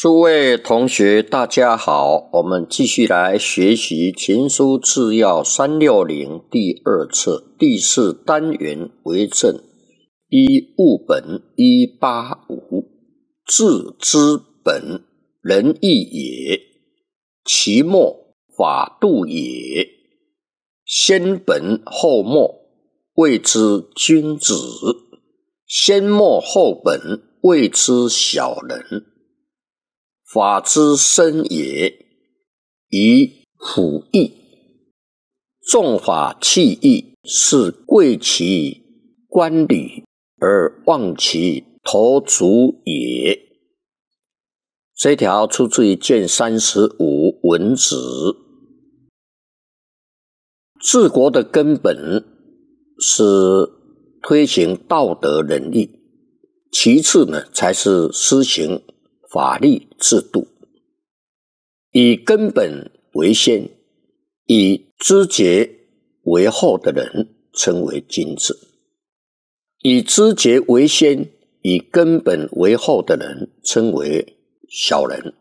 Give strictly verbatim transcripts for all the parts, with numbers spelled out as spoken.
诸位同学大家好，我们继续来学习情书治要三六零第二册第四单元为正一物本一八五治之本仁义也，其末法度也，先本后末谓之君子，先末后本谓之小人。法之深也，以辅义。重法弃义，是贵其官礼而忘其头足也。这条出自于卷三十五文子。治国的根本是推行道德仁义，其次呢才是施行法律制度，以根本为先，以知节为后的人称为君子；以知节为先，以根本为后的人称为小人。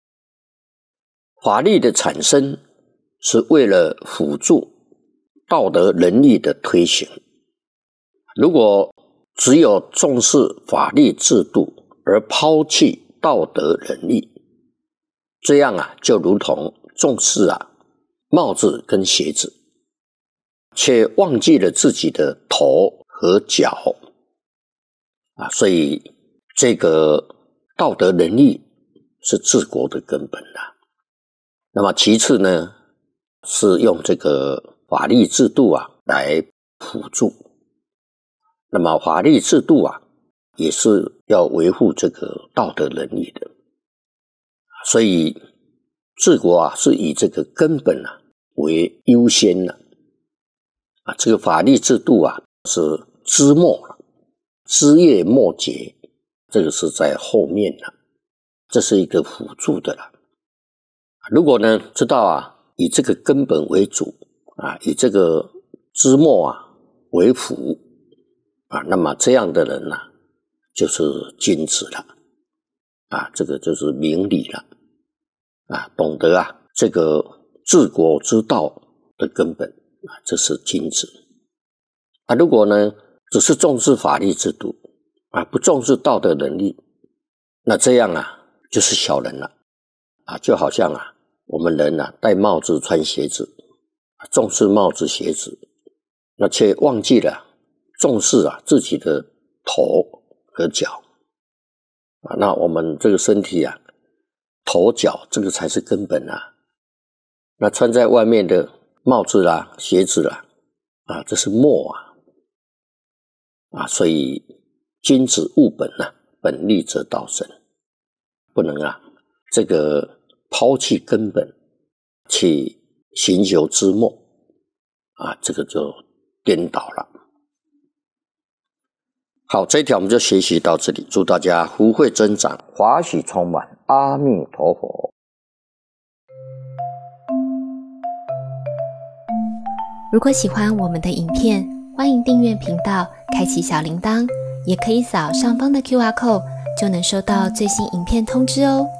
法律的产生是为了辅助道德仁义的推行，如果只有重视法律制度而抛弃道德仁义，这样啊，就如同重视啊帽子跟鞋子，却忘记了自己的头和脚啊。所以这个道德仁义是治国的根本啊。那么其次呢，是用这个法律制度啊来辅助。那么法律制度啊，也是要维护这个道德仁义的，所以治国啊是以这个根本啊为优先的啊，这个法律制度啊是枝末了，枝叶末节，这个是在后面的，这是一个辅助的了。如果呢知道啊以这个根本为主啊，以这个枝末啊为辅啊，那么这样的人呢、啊就是君子了啊，这个就是明理了啊，懂得啊这个治国之道的根本啊，这是君子啊。如果呢只是重视法律制度啊，不重视道德仁义，那这样啊就是小人了啊。就好像啊我们人啊戴帽子穿鞋子，重视帽子鞋子，那却忘记了重视啊自己的头和脚啊，那我们这个身体啊，头脚这个才是根本啊。那穿在外面的帽子啦、鞋子啦，啊，这是末啊，啊，所以君子务本啊，本立则道生，不能啊，这个抛弃根本去寻求枝末啊，这个就颠倒了。好，这一条我们就学习到这里，祝大家福慧增长，法喜充满，阿弥陀佛。 如果喜欢我们的影片，欢迎订阅频道，开启小铃铛，也可以扫上方的 Q R code， 就能收到最新影片通知哦。